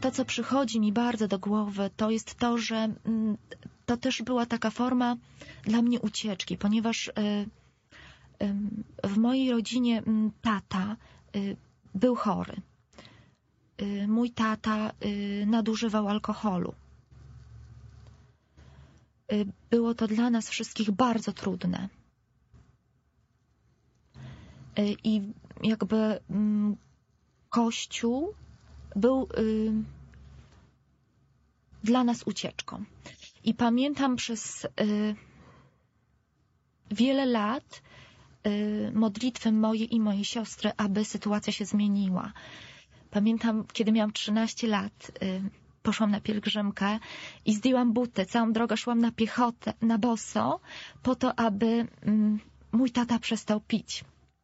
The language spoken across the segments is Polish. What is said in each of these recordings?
to, co przychodzi mi bardzo do głowy, to jest to, że to też była taka forma dla mnie ucieczki, ponieważ w mojej rodzinie tata był chory. Mój tata nadużywał alkoholu. Było to dla nas wszystkich bardzo trudne. I jakby Kościół był dla nas ucieczką. I pamiętam przez wiele lat modlitwy mojej i mojej siostry, aby sytuacja się zmieniła. Pamiętam, kiedy miałam 13 lat, poszłam na pielgrzymkę i zdjęłam buty. Całą drogę szłam na piechotę, na boso, po to, aby mój tata przestał pić.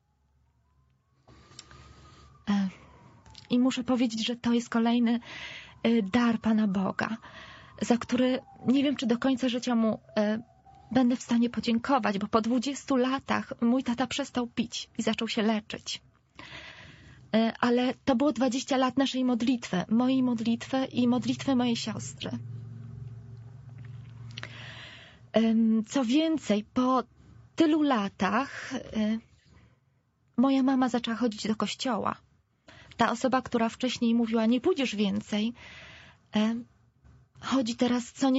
I muszę powiedzieć, że to jest kolejny dar Pana Boga, za który nie wiem, czy do końca życia mu będę w stanie podziękować, bo po 20 latach mój tata przestał pić i zaczął się leczyć. Ale to było 20 lat naszej modlitwy, mojej modlitwy i modlitwy mojej siostry. Co więcej, po tylu latach moja mama zaczęła chodzić do kościoła. Ta osoba, która wcześniej mówiła, nie pójdziesz więcej, chodzi teraz co